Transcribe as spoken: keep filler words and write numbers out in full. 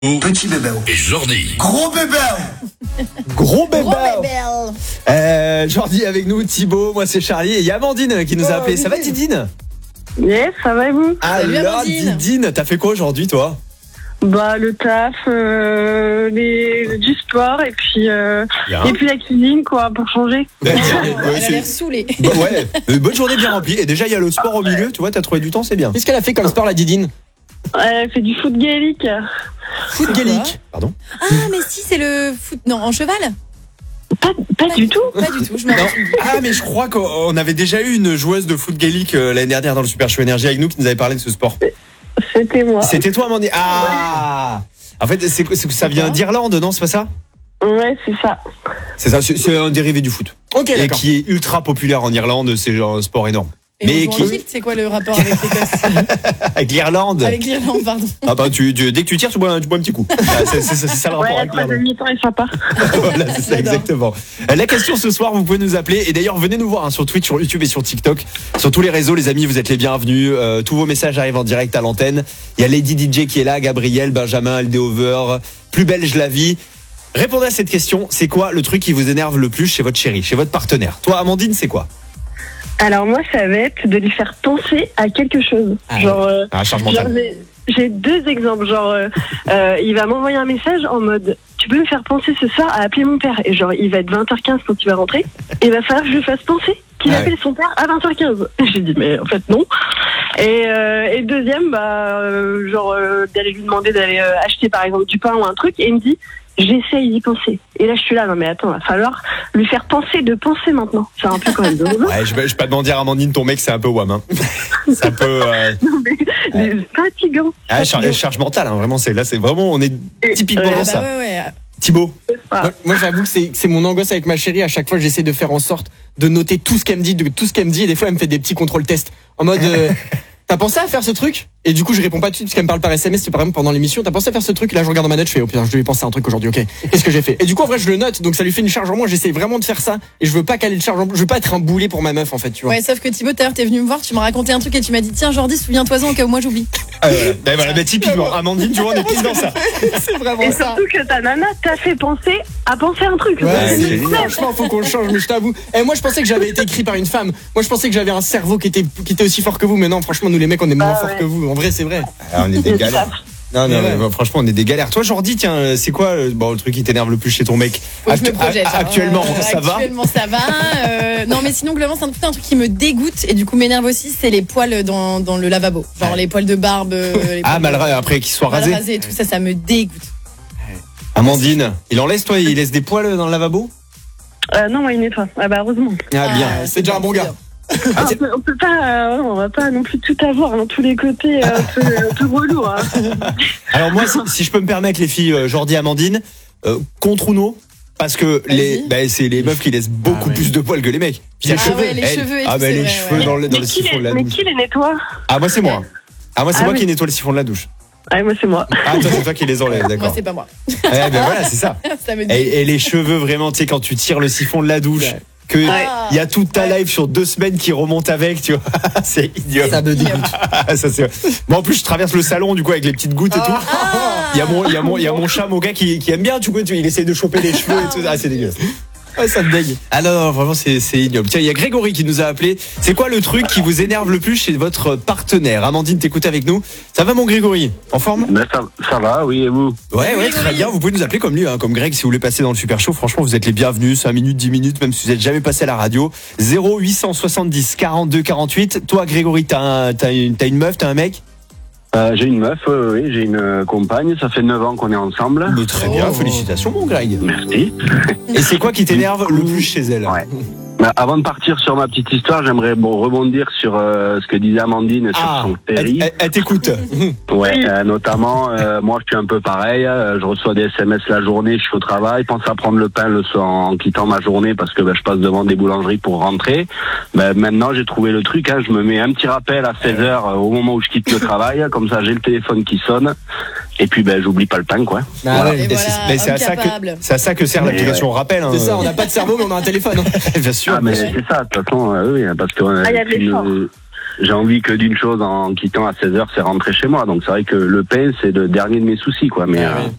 Petit bébé. Et Jordi. Gros bébé. Gros bébé. Gros bébé. Euh, Jordi avec nous, Thibaut, moi c'est Charlie et il y a Amandine qui nous a appelé. Ça va Didine? Yes, ça va et vous? Salut, Alors Amandine. Didine, t'as fait quoi aujourd'hui toi? Bah le taf, euh, les, du sport et puis euh, Bien. et puis la cuisine quoi pour changer. Ouais, Elle a c'est- l'air saoulée. Bah ouais, une bonne journée bien remplie. Et déjà il y a le sport au milieu, tu vois, t'as trouvé du temps, c'est bien. Qu'est-ce qu'elle a fait comme sport, la Didine? Elle fait du foot gaélique. Foot C'est gaélique. Pardon. Ah, mais si, c'est le foot. Non, en cheval? Pas, pas du tout. Pas du tout, je m'en Non. rappelle. Ah mais je crois qu'on avait déjà eu une joueuse de foot gaélique euh, l'année dernière dans le Super Show Énergie avec nous qui nous avait parlé de ce sport. C'était moi. C'était toi Amandine. Ah. En fait, c'est c'est que ça vient d'Irlande, non, c'est pas ça? Ouais, c'est ça. C'est ça, c'est c'est un dérivé du foot. Ok, Et d'accord. qui est ultra populaire en Irlande, c'est genre un sport énorme. Et Mais on joue qui- en kilt, c'est quoi le rapport avec l'Écosse? Avec l'Irlande. Avec l'Irlande, pardon. Ah bah tu, tu- dès que tu tires, tu bois, un- tu bois un petit coup. Ah, c'est, c'est- c'est ça le Ouais, rapport la avec l'Irlande. troisième mi-temps est sympa. Voilà, c'est ça J'adore. exactement. Euh, La question ce soir, vous pouvez nous appeler. Et d'ailleurs, venez nous voir hein, sur Twitch, sur YouTube et sur TikTok. Sur tous les réseaux, les amis, vous êtes les bienvenus. Euh, tous vos messages arrivent en direct à l'antenne. Il y a Lady D J qui est là, Gabriel, Benjamin, Aldeover, Plus belle je la vis. Répondez à cette question. C'est quoi le truc qui vous énerve le plus chez votre chéri, chez votre partenaire? Toi, Amandine, c'est quoi? Alors moi, ça va être de lui faire penser à quelque chose. Ah, genre, euh, Ah, charge genre, mentale. j'ai- j'ai deux exemples. Genre, euh, euh, il va m'envoyer un message en mode tu peux me faire penser ce soir à appeler mon père. Et genre, il va être vingt heures quinze quand il va rentrer. Et il va falloir que je lui fasse penser qu'il Ah ouais. appelle son père à vingt heures quinze. J'ai dit mais en fait non. Et, euh, et deuxième, bah, euh, genre euh, d'aller lui demander d'aller euh, acheter par exemple du pain ou un truc. Et il me dit j'essaye d'y penser. Et là, je suis là, non mais attends, il va falloir lui faire penser de penser maintenant. C'est un peu quand même drôle. Ouais, je vais, je vais pas te mentir, Amandine, ton mec, c'est un peu wham. Hein. C'est un peu. Euh... Non, mais, mais fatigant. Ah, charge, Fatigant. charge mentale, hein, vraiment, c'est là, c'est vraiment, on est typiquement Ouais, dans Ah ça. bah ouais, ouais. Thibaut. Ah. Moi, moi, j'avoue que c'est que c'est mon angoisse avec ma chérie. À chaque fois, j'essaie de faire en sorte de noter tout ce qu'elle me dit, de tout ce qu'elle me dit. Et des fois, elle me fait des petits contrôles tests en mode euh, t'as pensé à faire ce truc? Et du coup, je réponds pas tout de suite parce qu'elle me parle par S M S. C'est par exemple pendant l'émission. T'as pensé à faire ce truc? Et là, je regarde dans ma note, je fais oh putain, je devais penser à un truc aujourd'hui. Ok, qu'est-ce que j'ai fait? Et du coup, en vrai, je le note. Donc ça lui fait une charge en moins. J'essaie vraiment de faire ça. Et je veux pas caler de charge en Je veux pas être un boulet pour ma meuf en fait, tu vois. Ouais, sauf que Thibaut, tout à l'heure, t'es venu me voir, tu m'as raconté un truc et tu m'as dit tiens, Jordi, souviens-toi-en au cas où moi j'oublie. Ah, voilà. Ben voilà, ben typiquement, Amandine, tu vois, on est pile dans ça. C'est vraiment Et ça. surtout que ta nana t'a fait penser à penser à un truc. Ouais, Ouais, c'est- c'est génial. franchement, faut qu'on le change, mais je t'avoue. Et moi, je pensais que j'avais été écrit par une femme. Moi, je pensais que j'avais un cerveau qui était, qui était aussi fort que vous. Mais non, franchement, nous les mecs, on est moins Ah forts ouais. que vous. En vrai, c'est vrai. Ah, on est des galères. Non, non, Ouais, mais, ouais. bah, franchement, on est des galères. Toi, Jordi, tiens, euh, c'est quoi euh, bon, le truc qui t'énerve le plus chez ton mec? Faut que je me Actu- projette. a- hein. Actuellement, Euh, ça va? Actuellement, ça va. Euh, non, mais sinon, globalement, c'est un, tout un truc qui me dégoûte et du coup m'énerve aussi, c'est les poils dans, dans le lavabo. Genre les poils de barbe. euh, les Ah, poils mal de- ra- après qu'il soit mal rasé. rasé et tout ça, ça me dégoûte. Amandine, il en laisse, toi, il laisse des poils dans le lavabo? Euh, non, moi, il nettoie. Ah bah heureusement. Ah, bien. Ah, c'est déjà un bon gars. Ah, on, tiens. peut, on peut pas, euh, on va pas non plus tout avoir dans tous les côtés, euh, un peu, un peu relou. Hein. Alors moi, si, si je peux me permettre, les filles, euh, Jordi, Amandine, euh, contre ou non? Parce que les, Vas-y. bah, c'est les meufs qui laissent beaucoup Ah ouais. plus de poils que les mecs. Puis Ah les cheveux, ouais, les elles- cheveux et ah tout, bah c'est les vrai, cheveux ouais. dans le, dans mais, le qui siphon de les, la mais douche. qui les nettoie? Ah moi c'est moi. Ah moi c'est Ah moi oui. qui nettoie le siphon de la douche. Ah, moi, c'est moi. Ah toi c'est toi qui les enlèves, Moi, d'accord. c'est pas moi. Eh ben voilà, c'est ça. Ça me dégoûte. Et, et les cheveux vraiment, tu sais, quand tu tires le siphon de la douche, Ouais. que il Ouais. y a toute ta life sur deux semaines qui remonte avec, tu vois, c'est idiot. Ça me dégoûte. Ah, ça, c'est... Bon, en plus, je traverse le salon, du coup, avec les petites gouttes et tout. Il y a mon, il y a mon, il y a mon chat, mon gars, qui, qui aime bien, tu vois, tu- il essaie de choper les cheveux et tout. Ah, c'est dégueulasse. Ouais, ça me dégue. Ah non, non, vraiment, c'est, c'est ignoble. Tiens, il y a Grégory qui nous a appelé. C'est quoi le truc qui vous énerve le plus chez votre partenaire? Amandine, t'écoutes avec nous. Ça va, mon Grégory? En forme? Ben ça, ça va, oui, et vous? Ouais, ouais, très bien. Vous pouvez nous appeler comme lui, hein, comme Greg, si vous voulez passer dans le Super Show. Franchement, vous êtes les bienvenus. cinq minutes, dix minutes, même si vous n'êtes jamais passé à la radio. zéro huit cent soixante-dix quarante-deux quarante-huit. Toi, Grégory, t'as, un, t'as, une, t'as une meuf, t'as un mec? euh, J'ai une meuf, oui, oui, j'ai une euh, compagne, ça fait neuf ans qu'on est ensemble. Mais très bien, Oh. félicitations, mon Greg. Merci. Et c'est quoi qui t'énerve le plus chez elle? Ouais. Mais avant de partir sur ma petite histoire, j'aimerais bon, rebondir sur euh, ce que disait Amandine sur Ah, son elle, péri. elle- elle t'écoute. Ouais, euh, notamment, euh, moi je suis un peu pareil, euh, je reçois des S M S la journée, je suis au travail, pense à prendre le pain le soir en quittant ma journée parce que ben, je passe devant des boulangeries pour rentrer. Ben, maintenant j'ai trouvé le truc, hein, je me mets un petit rappel à seize heures euh, au moment où je quitte le travail, comme ça j'ai le téléphone qui sonne et puis ben j'oublie pas le pain quoi. Ah Voilà. ouais. Et Et voilà, c'est, mais c'est à ça que, incapable. c'est à ça que sert Mais l'application rappel. Hein. C'est ça, on n'a pas de cerveau, mais on a un téléphone. Bien sûr. Ah mais c'est ça, de toute façon, euh, oui, parce que euh, Ah, il y a de une- l'effort. j'ai envie que d'une chose en quittant à seize heures, c'est rentrer chez moi. Donc c'est vrai que le pain, c'est le dernier de mes soucis, quoi. Mais Ah euh, oui.